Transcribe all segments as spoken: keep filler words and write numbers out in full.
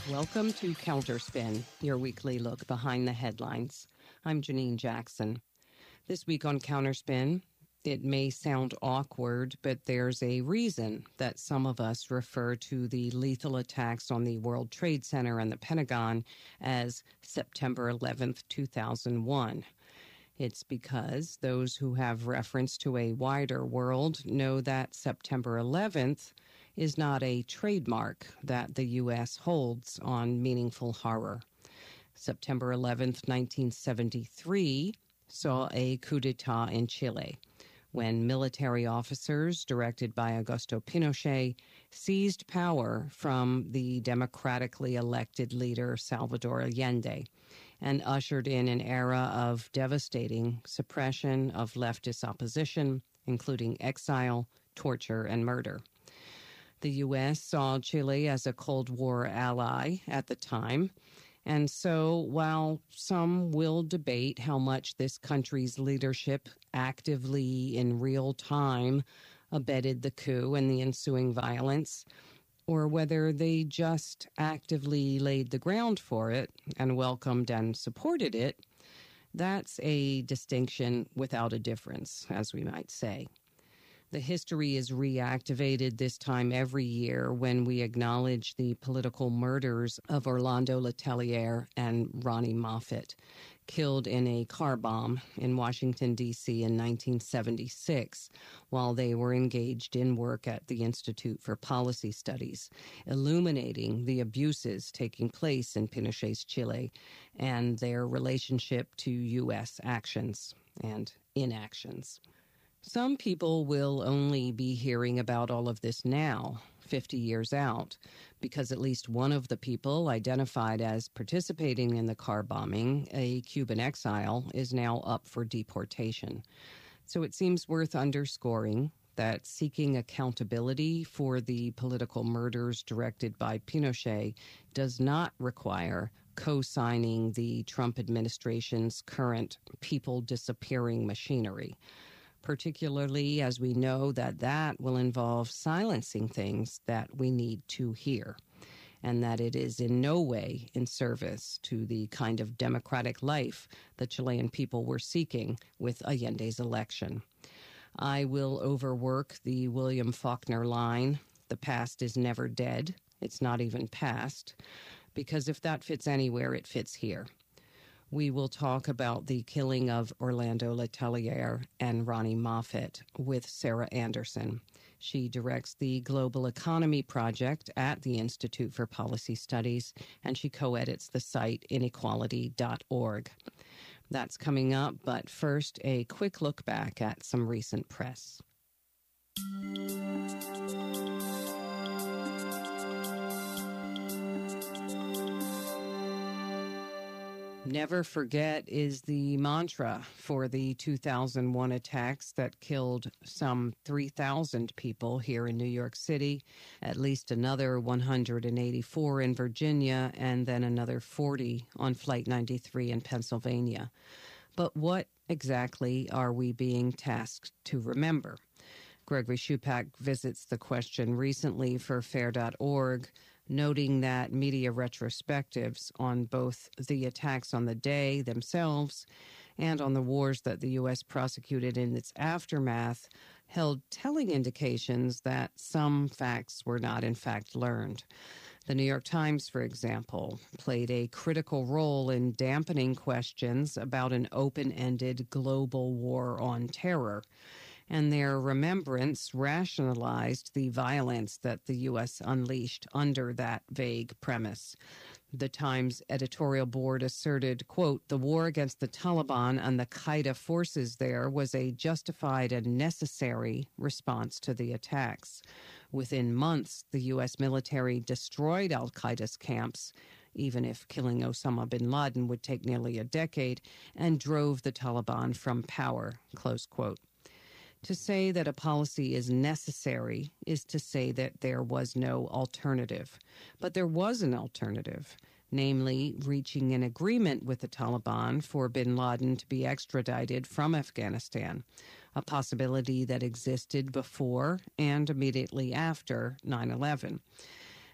Welcome to Counterspin, your weekly look behind the headlines. I'm Janine Jackson. This week on Counterspin, it may sound awkward, but there's a reason that some of us refer to the lethal attacks on the World Trade Center and the Pentagon as September eleventh, two thousand one. It's because those who have reference to a wider world know that September eleventh is not a trademark that the U S holds on meaningful horror. September eleventh, nineteen seventy-three saw a coup d'etat in Chile when military officers directed by Augusto Pinochet seized power from the democratically elected leader Salvador Allende and ushered in an era of devastating suppression of leftist opposition, including exile, torture, and murder. The U S saw Chile as a Cold War ally at the time, and so while some will debate how much this country's leadership actively in real time abetted the coup and the ensuing violence, or whether they just actively laid the ground for it and welcomed and supported it, that's a distinction without a difference, as we might say. The history is reactivated this time every year when we acknowledge the political murders of Orlando Letelier and Ronnie Moffett, killed in a car bomb in Washington, D C in nineteen seventy-six, while they were engaged in work at the Institute for Policy Studies, illuminating the abuses taking place in Pinochet's Chile and their relationship to U S actions and inactions. Some people will only be hearing about all of this now, fifty years out, because at least one of the people identified as participating in the car bombing, a Cuban exile, is now up for deportation. So it seems worth underscoring that seeking accountability for the political murders directed by Pinochet does not require co-signing the Trump administration's current people disappearing machinery, particularly as we know that that will involve silencing things that we need to hear, and that it is in no way in service to the kind of democratic life the Chilean people were seeking with Allende's election. I will overwork the William Faulkner line, "The past is never dead, it's not even past," because if that fits anywhere, it fits here. We will talk about the killing of Orlando Letelier and Ronnie Moffett with Sarah Anderson. She directs the Global Economy Project at the Institute for Policy Studies, and she co-edits the site inequality dot org. That's coming up, but first, a quick look back at some recent press. Never forget is the mantra for the two thousand one attacks that killed some three thousand people here in New York City, at least another one hundred eighty-four in Virginia, and then another forty on Flight ninety-three in Pennsylvania. But what exactly are we being tasked to remember? Gregory Shupak visits the question recently for fair dot org, noting that media retrospectives on both the attacks on the day themselves and on the wars that the U S prosecuted in its aftermath held telling indications that some facts were not in fact learned. The New York Times, for example, played a critical role in dampening questions about an open-ended global war on terror, and their remembrance rationalized the violence that the U S unleashed under that vague premise. The Times editorial board asserted, quote, "The war against the Taliban and the Qaeda forces there was a justified and necessary response to the attacks. Within months, the U S military destroyed al-Qaeda's camps, even if killing Osama bin Laden would take nearly a decade, and drove the Taliban from power," close quote. To say that a policy is necessary is to say that there was no alternative. But there was an alternative, namely reaching an agreement with the Taliban for bin Laden to be extradited from Afghanistan, a possibility that existed before and immediately after nine eleven.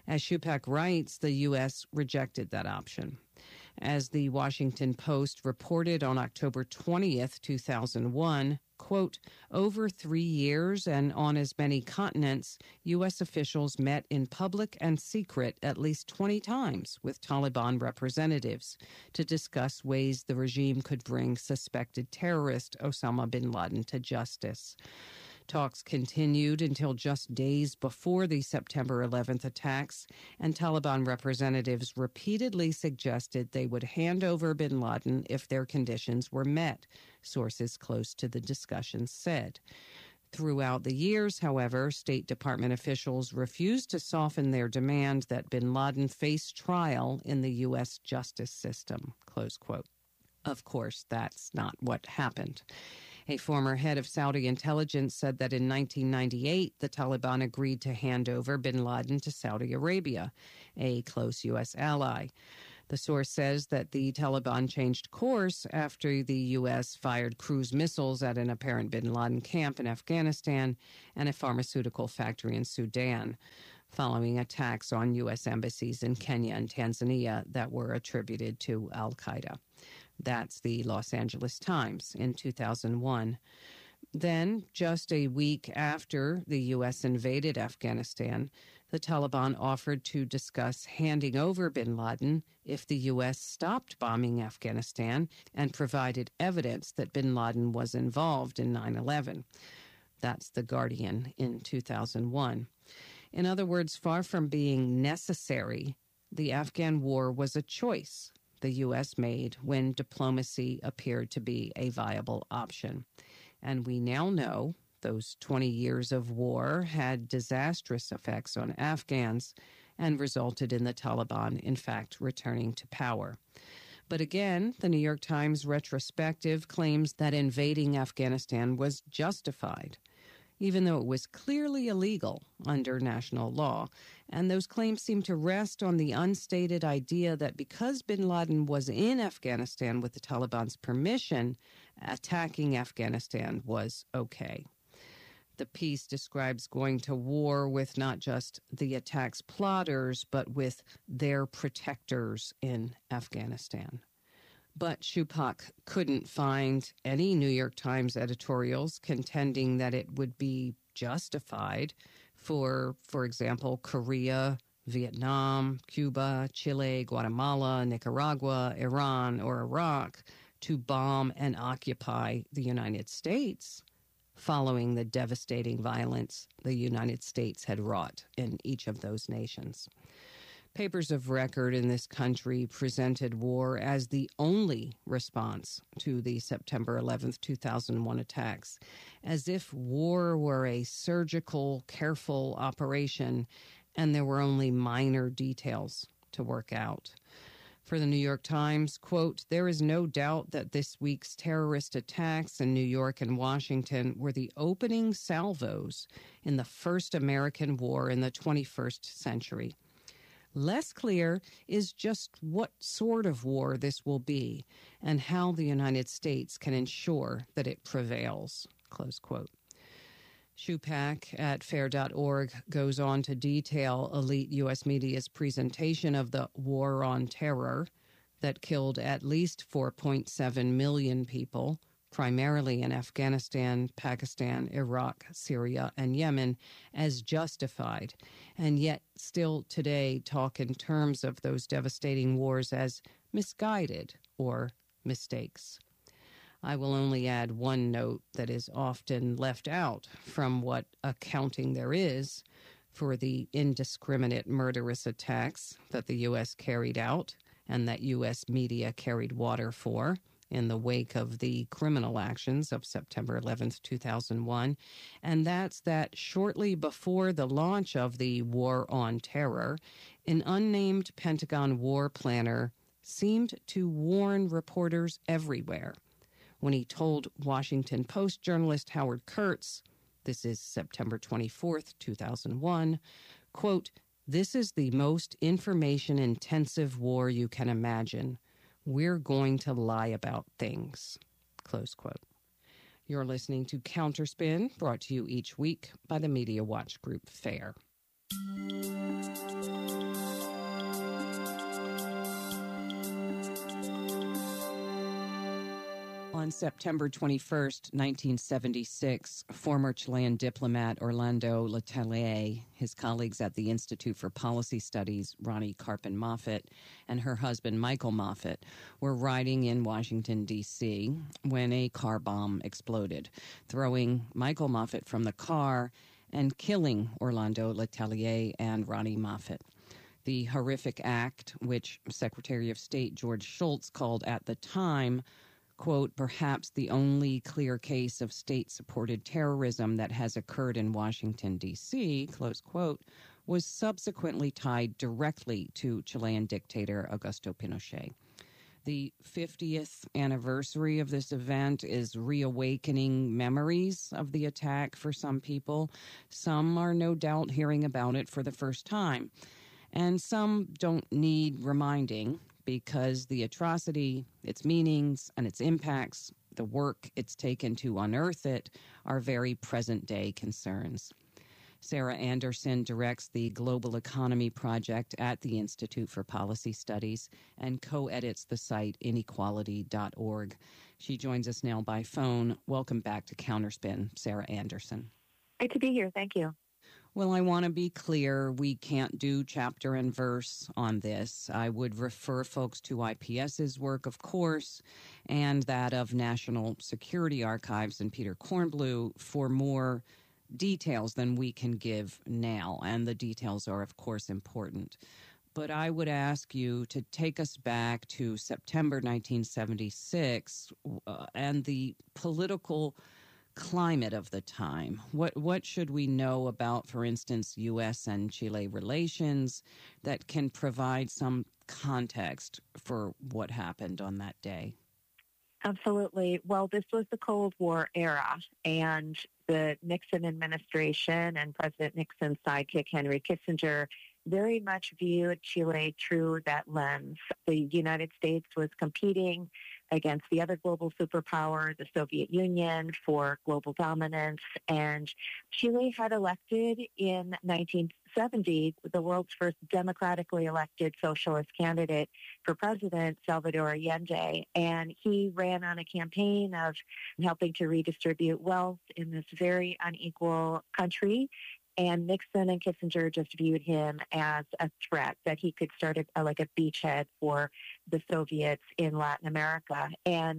As Shupak writes, the U S rejected that option. As the Washington Post reported on October twentieth, two thousand one, quote, over three years and on as many continents, U S officials met in public and secret at least twenty times with Taliban representatives to discuss ways the regime could bring suspected terrorist Osama bin Laden to justice. Talks continued until just days before the September eleventh attacks, and Taliban representatives repeatedly suggested they would hand over bin Laden if their conditions were met, sources close to the discussions said. Throughout the years, however, State Department officials refused to soften their demand that bin Laden face trial in the U S justice system, close quote. Of course, that's not what happened. A former head of Saudi intelligence said that in nineteen ninety-eight, the Taliban agreed to hand over bin Laden to Saudi Arabia, a close U S ally. The source says that the Taliban changed course after the U S fired cruise missiles at an apparent bin Laden camp in Afghanistan and a pharmaceutical factory in Sudan, following attacks on U S embassies in Kenya and Tanzania that were attributed to al-Qaeda. That's the Los Angeles Times in two thousand one. Then, just a week after the U S invaded Afghanistan, the Taliban offered to discuss handing over bin Laden if the U S stopped bombing Afghanistan and provided evidence that bin Laden was involved in nine eleven. That's The Guardian in two thousand one. In other words, far from being necessary, the Afghan war was a choice the U S made when diplomacy appeared to be a viable option. And we now know those twenty years of war had disastrous effects on Afghans and resulted in the Taliban, in fact, returning to power. But again, the New York Times retrospective claims that invading Afghanistan was justified, even though it was clearly illegal under national law. And those claims seem to rest on the unstated idea that because bin Laden was in Afghanistan with the Taliban's permission, attacking Afghanistan was okay. The piece describes going to war with not just the attack's plotters, but with their protectors in Afghanistan. But Shupak couldn't find any New York Times editorials contending that it would be justified for, for example, Korea, Vietnam, Cuba, Chile, Guatemala, Nicaragua, Iran, or Iraq to bomb and occupy the United States following the devastating violence the United States had wrought in each of those nations. Papers of record in this country presented war as the only response to the September eleventh, two thousand one attacks, as if war were a surgical, careful operation and there were only minor details to work out. For the New York Times, quote, there is no doubt that this week's terrorist attacks in New York and Washington were the opening salvos in the first American war in the twenty-first century. Less clear is just what sort of war this will be and how the United States can ensure that it prevails, close quote. Shupak at fair dot org goes on to detail elite U S media's presentation of the war on terror that killed at least four point seven million people, primarily in Afghanistan, Pakistan, Iraq, Syria, and Yemen, as justified, and yet still today talk in terms of those devastating wars as misguided or mistakes. I will only add one note that is often left out from what accounting there is for the indiscriminate murderous attacks that the U S carried out and that U S media carried water for in the wake of the criminal actions of September eleventh, two thousand one, and that's that shortly before the launch of the War on Terror, an unnamed Pentagon war planner seemed to warn reporters everywhere when he told Washington Post journalist Howard Kurtz, this is September twenty-fourth, two thousand one, quote, this is the most information-intensive war you can imagine. We're going to lie about things, close quote. You're listening to Counterspin, brought to you each week by the Media Watch Group FAIR. On September twenty-first, nineteen seventy-six, former Chilean diplomat Orlando Letelier, his colleagues at the Institute for Policy Studies, Ronnie Carpen Moffett, and her husband, Michael Moffett, were riding in Washington, D C when a car bomb exploded, throwing Michael Moffett from the car and killing Orlando Letelier and Ronnie Moffett. The horrific act, which Secretary of State George Shultz called at the time, quote, perhaps the only clear case of state-supported terrorism that has occurred in Washington, D C, close quote, was subsequently tied directly to Chilean dictator Augusto Pinochet. The fiftieth anniversary of this event is reawakening memories of the attack for some people. Some are no doubt hearing about it for the first time, and some don't need reminding, because the atrocity, its meanings, and its impacts, the work it's taken to unearth it, are very present-day concerns. Sarah Anderson directs the Global Economy Project at the Institute for Policy Studies and co-edits the site inequality dot org. She joins us now by phone. Welcome back to Counterspin, Sarah Anderson. Great to be here. Thank you. Well, I want to be clear, we can't do chapter and verse on this. I would refer folks to IPS's work, of course, and that of National Security Archives and Peter Kornbluh for more details than we can give now. And the details are, of course, important. But I would ask you to take us back to September nineteen seventy-six uh, and the political climate of the time. What what should we know about, for instance, U S and Chile relations that can provide some context for what happened on that day? Absolutely. Well, this was the Cold War era, and the Nixon administration and President Nixon's sidekick, Henry Kissinger, very much viewed Chile through that lens. The United States was competing against the other global superpower, the Soviet Union, for global dominance. And Chile had elected in nineteen seventy the world's first democratically elected socialist candidate for president, Salvador Allende. And he ran on a campaign of helping to redistribute wealth in this very unequal country. And Nixon and Kissinger just viewed him as a threat, that he could start a, like a beachhead for the Soviets in Latin America. And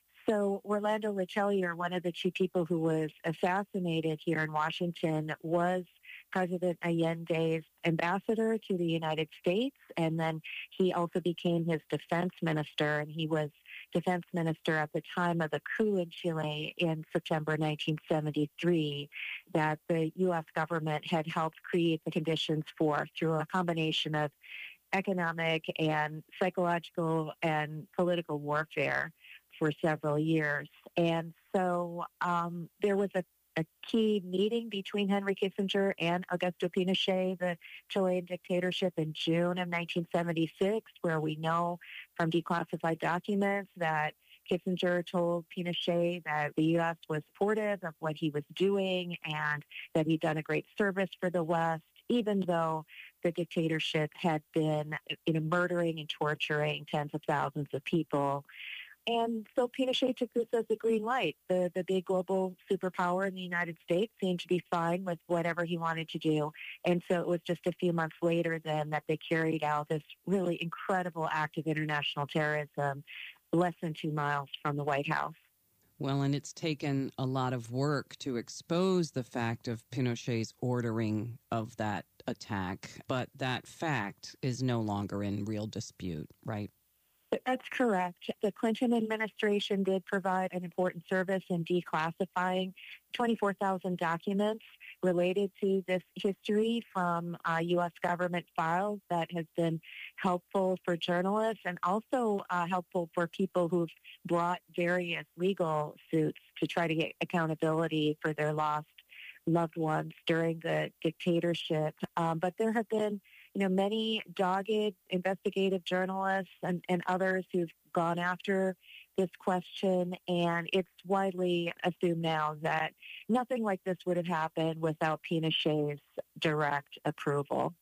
so Orlando Letelier, one of the two people who was assassinated here in Washington, was President Allende's ambassador to the United States, and then he also became his defense minister, and he was defense minister at the time of the coup in Chile in September nineteen seventy-three that the U S government had helped create the conditions for through a combination of economic and psychological and political warfare for several years. And so um, there was a a key meeting between Henry Kissinger and Augusto Pinochet, the Chilean dictatorship, in June of nineteen seventy-six, where we know from declassified documents that Kissinger told Pinochet that the U S was supportive of what he was doing and that he'd done a great service for the West, even though the dictatorship had been, you know, murdering and torturing tens of thousands of people. And so Pinochet took this as a green light. The the big global superpower in the United States seemed to be fine with whatever he wanted to do. And so it was just a few months later then that they carried out this really incredible act of international terrorism less than two miles from the White House. Well, and it's taken a lot of work to expose the fact of Pinochet's ordering of that attack, but that fact is no longer in real dispute, right? That's correct. The Clinton administration did provide an important service in declassifying twenty-four thousand documents related to this history from uh, U S government files that has been helpful for journalists and also uh, helpful for people who've brought various legal suits to try to get accountability for their lost loved ones during the dictatorship. Um, but there have been, you know, many dogged investigative journalists and, and others who've gone after this question, and it's widely assumed now that nothing like this would have happened without Pinochet's direct approval.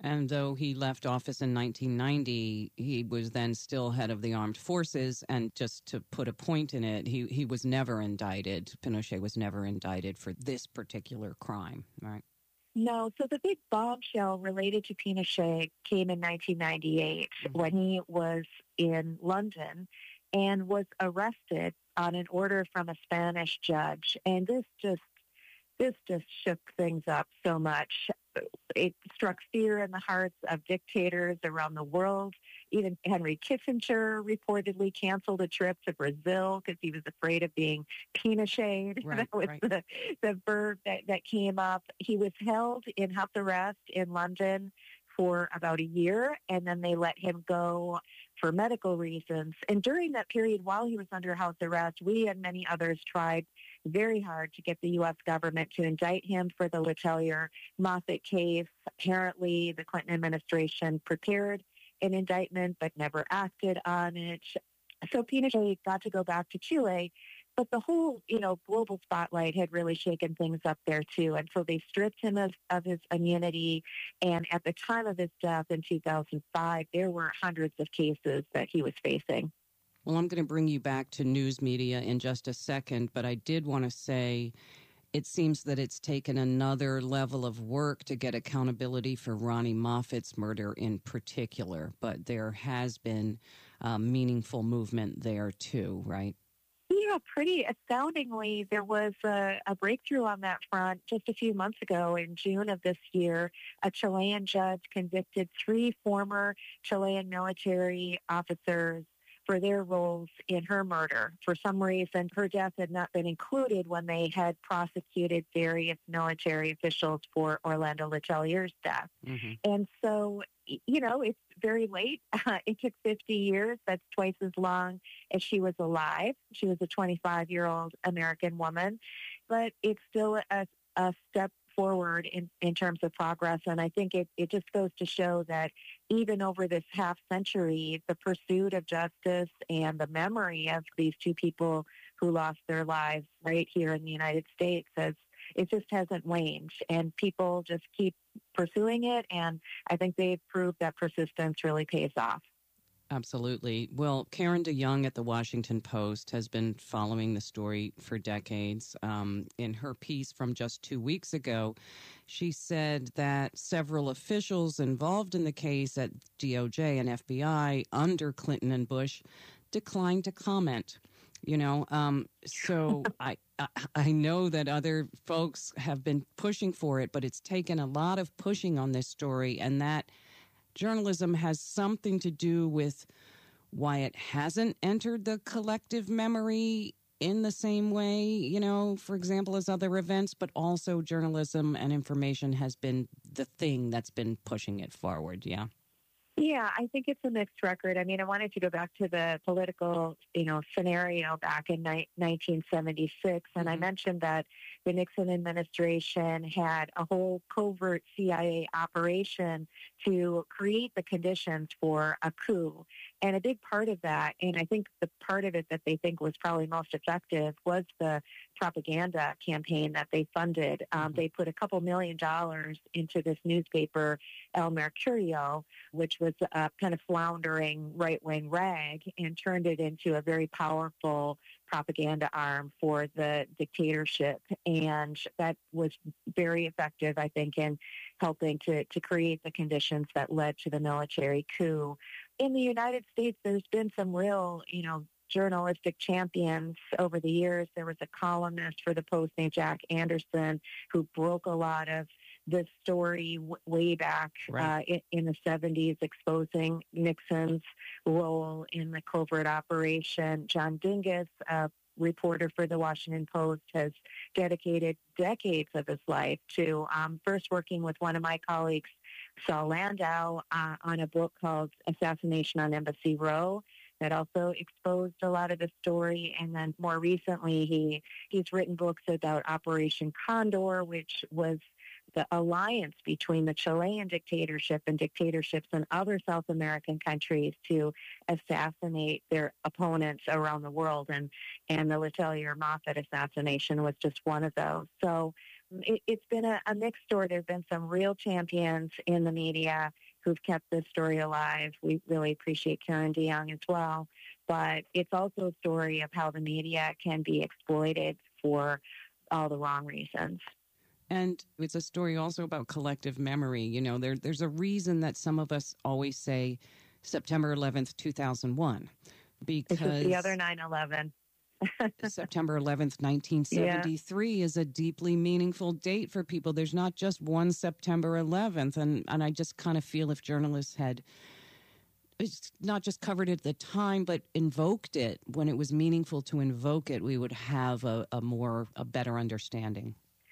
And though he left office in nineteen ninety, he was then still head of the armed forces. And just to put a point in it, he, he was never indicted. Pinochet was never indicted for this particular crime, right? No, so the big bombshell related to Pinochet came in nineteen ninety-eight mm-hmm. when he was in London and was arrested on an order from a Spanish judge. And this just This just shook things up so much. It struck fear in the hearts of dictators around the world. Even Henry Kissinger reportedly canceled a trip to Brazil because he was afraid of being Pinochet. Right, that was right. the, the verb that, that came up. He was held in house arrest in London for about a year, and then they let him go for medical reasons. And during that period, while he was under house arrest, we and many others tried very hard to get the U S government to indict him for the Letelier Moffat case. Apparently, the Clinton administration prepared an indictment but never acted on it. So Pinochet got to go back to Chile, but the whole, you know, global spotlight had really shaken things up there too. And so they stripped him of, of his immunity. And at the time of his death in two thousand five, there were hundreds of cases that he was facing. Well, I'm going to bring you back to news media in just a second, but I did want to say it seems that it's taken another level of work to get accountability for Ronnie Moffat's murder in particular, but there has been uh, meaningful movement there too, right? Yeah, pretty astoundingly, there was a, a breakthrough on that front just a few months ago. In June of this year, a Chilean judge convicted three former Chilean military officers for their roles in her murder. For some reason, her death had not been included when they had prosecuted various military officials for Orlando Letelier's death. Mm-hmm. And so, you know, it's very late. Uh, it took fifty years. That's twice as long as she was alive. She was a twenty-five-year-old American woman, but it's still a, a step forward in, in terms of progress. And I think it, it just goes to show that even over this half century, the pursuit of justice and the memory of these two people who lost their lives right here in the United States has it just hasn't waned. And people just keep pursuing it. And I think they've proved that persistence really pays off. Absolutely. Well, Karen DeYoung at the Washington Post has been following the story for decades. Um, in her piece from just two weeks ago, she said that several officials involved in the case at D O J and F B I under Clinton and Bush declined to comment. You know, um, so I, I I know that other folks have been pushing for it, but it's taken a lot of pushing on this story, and that journalism has something to do with why it hasn't entered the collective memory in the same way, you know, for example, as other events, but also journalism and information has been the thing that's been pushing it forward. Yeah. Yeah, I think it's a mixed record. I mean, I wanted to go back to the political, you know, scenario back in ni- nineteen seventy-six, and mm-hmm. I mentioned that the Nixon administration had a whole covert C I A operation to create the conditions for a coup. And a big part of that, and I think the part of it that they think was probably most effective, was the propaganda campaign that they funded. Um, mm-hmm. They put a couple million dollars into this newspaper, El Mercurio, which was a kind of floundering right-wing rag, and turned it into a very powerful propaganda arm for the dictatorship. And that was very effective, I think, in helping to, to create the conditions that led to the military coup. In the United States, there's been some real, you know, journalistic champions over the years. There was a columnist for the Post named Jack Anderson who broke a lot of this story w- way back right. uh, in, in the seventies, exposing Nixon's role in the covert operation. John Dingus, a reporter for the Washington Post, has dedicated decades of his life to um, first working with one of my colleagues, Saul Landau, uh, on a book called Assassination on Embassy Row that also exposed a lot of the story. And then more recently, he he's written books about Operation Condor, which was the alliance between the Chilean dictatorship and dictatorships in other South American countries to assassinate their opponents around the world. And, and the Letelier Moffat assassination was just one of those. So It, it's been a, a mixed story. There have been some real champions in the media who've kept this story alive. We really appreciate Karen DeYoung as well. But it's also a story of how the media can be exploited for all the wrong reasons. And it's a story also about collective memory. You know, there, there's a reason that some of us always say September eleventh, two thousand one, because this is the other nine eleven. September eleventh, nineteen seventy-three yeah. is a deeply meaningful date for people. There's not just one September eleventh. And, and I just kind of feel if journalists had it's not just covered it at the time, but invoked it when it was meaningful to invoke it, we would have a, a more, a better understanding.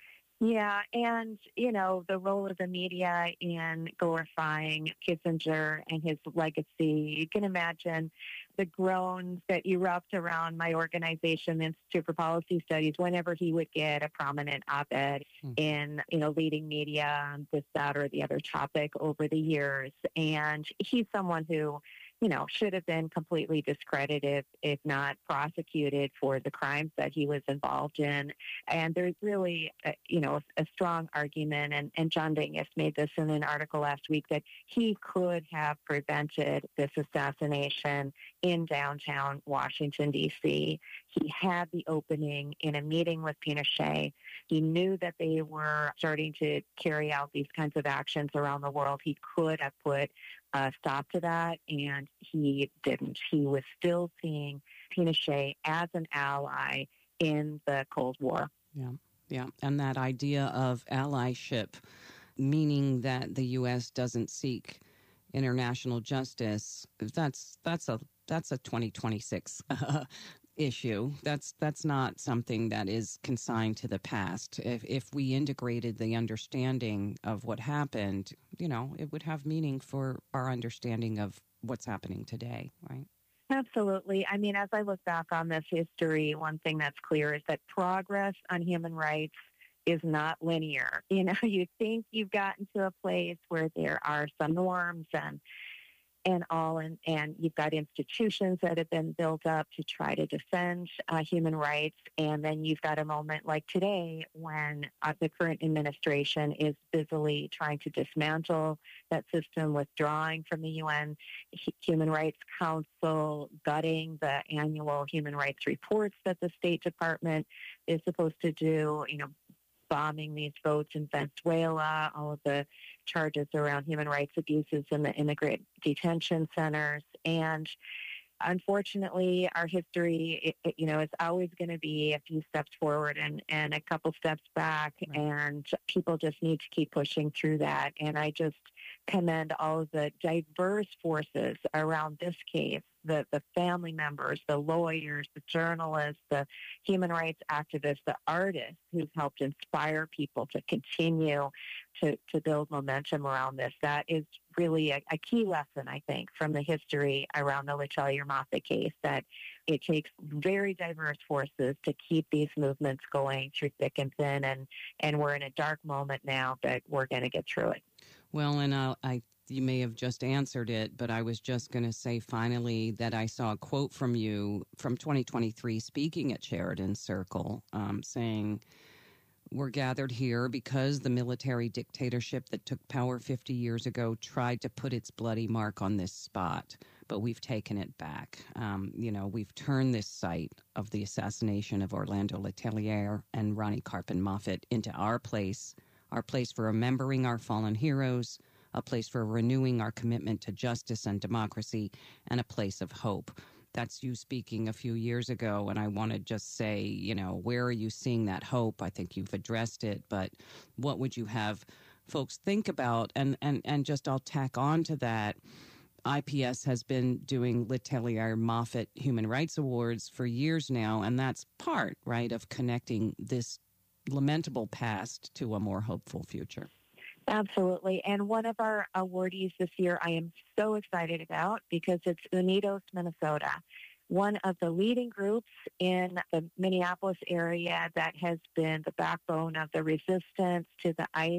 Yeah, and, you know, the role of the media in glorifying Kissinger and his legacy. You can imagine the groans that erupt around my organization, the Institute for Policy Studies, whenever he would get a prominent op-ed mm-hmm. in, you know, leading media on this, that, or the other topic over the years. And he's someone who, you know, should have been completely discredited, if not prosecuted for the crimes that he was involved in. And there's really, a, you know, a, a strong argument, and, and John Dingus made this in an article last week, that he could have prevented this assassination in downtown Washington, D C. He had the opening in a meeting with Pinochet. He knew that they were starting to carry out these kinds of actions around the world. He could have put a stop to that, and he didn't. He was still seeing Pinochet as an ally in the Cold War. Yeah, yeah. And that idea of allyship, meaning that the U S doesn't seek international justice, that's that's a that's a twenty twenty-six uh, issue. That's that's not something that is consigned to the past. If if we integrated the understanding of what happened, you know, it would have meaning for our understanding of what's happening today, right? Absolutely. I mean, as I look back on this history, one thing that's clear is that progress on human rights is not linear. You know, you think you've gotten to a place where there are some norms and and all, and, and you've got institutions that have been built up to try to defend uh, human rights, and then you've got a moment like today when uh, the current administration is busily trying to dismantle that system, withdrawing from the U N Human Rights Council, gutting the annual human rights reports that the State Department is supposed to do, you know, bombing these votes in Venezuela, all of the charges around human rights abuses in the immigrant detention centers. And unfortunately, our history, it, it, you know, is always going to be a few steps forward and, and a couple steps back. Right. And people just need to keep pushing through that. And I just commend all of the diverse forces around this case, the, the family members, the lawyers, the journalists, the human rights activists, the artists who've helped inspire people to continue to, to build momentum around this. That is really a, a key lesson, I think, from the history around the Letelier Moffat case, that it takes very diverse forces to keep these movements going through thick and thin. And, and we're in a dark moment now, but we're going to get through it. Well, and I'll, I you may have just answered it, but I was just going to say finally that I saw a quote from you from twenty twenty-three speaking at Sheridan Circle um, saying, "We're gathered here because the military dictatorship that took power fifty years ago tried to put its bloody mark on this spot, but we've taken it back. Um, you know, we've turned this site of the assassination of Orlando Letelier and Ronnie Carpen Moffat into our place, our place for remembering our fallen heroes, a place for renewing our commitment to justice and democracy, and a place of hope." That's you speaking a few years ago, and I want to just say, you know, where are you seeing that hope? I think you've addressed it, but what would you have folks think about? And and and just I'll tack on to that. I P S has been doing Letelier Moffat Human Rights Awards for years now, and that's part, right, of connecting this lamentable past to a more hopeful future. Absolutely. And one of our awardees this year I am so excited about because it's Unidos, Minnesota, one of the leading groups in the Minneapolis area that has been the backbone of the resistance to the ICE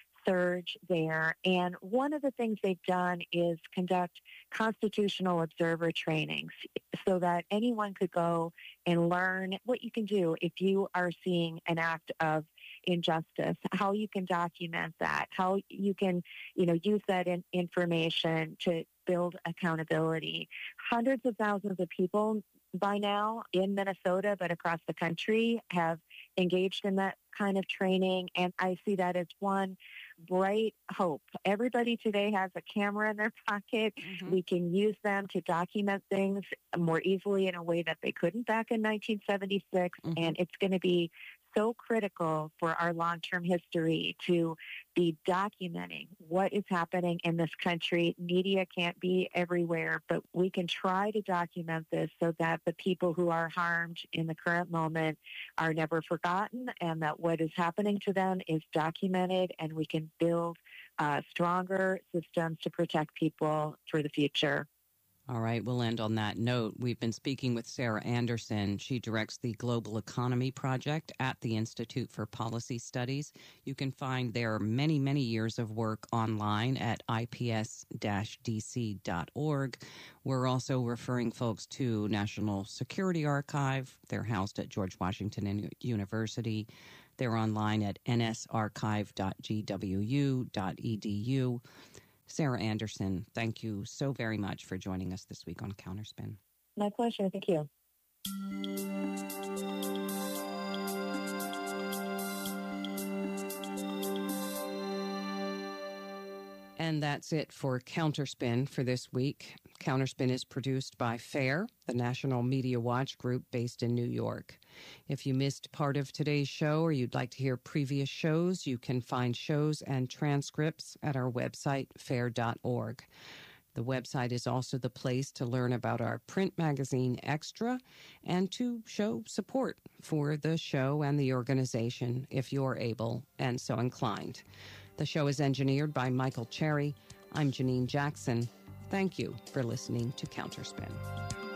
surge there. And one of the things they've done is conduct constitutional observer trainings so that anyone could go and learn what you can do if you are seeing an act of injustice, how you can document that, how you can, you know, use that in, information to build accountability. Hundreds of thousands of people by now in Minnesota, but across the country, have engaged in that kind of training. And I see that as one bright hope. Everybody today has a camera in their pocket. Mm-hmm. We can use them to document things more easily in a way that they couldn't back in nineteen seventy-six. Mm-hmm. And it's going to be so critical for our long-term history to be documenting what is happening in this country. Media can't be everywhere, but we can try to document this so that the people who are harmed in the current moment are never forgotten, and that what is happening to them is documented, and we can build uh, stronger systems to protect people for the future. All right, we'll end on that note. We've been speaking with Sarah Anderson. She directs the Global Economy Project at the Institute for Policy Studies. You can find their many, many years of work online at I P S D C dot org. We're also referring folks to National Security Archive. They're housed at George Washington University. They're online at N S archive dot G W U dot E D U. Sarah Anderson, thank you so very much for joining us this week on Counterspin. My pleasure. Thank you. And that's it for Counterspin for this week. Counterspin is produced by FAIR, the National Media Watch Group based in New York. If you missed part of today's show or you'd like to hear previous shows, you can find shows and transcripts at our website, fair dot org. The website is also the place to learn about our print magazine, Extra, and to show support for the show and the organization if you're able and so inclined. The show is engineered by Michael Cherry. I'm Janine Jackson. Thank you for listening to Counterspin.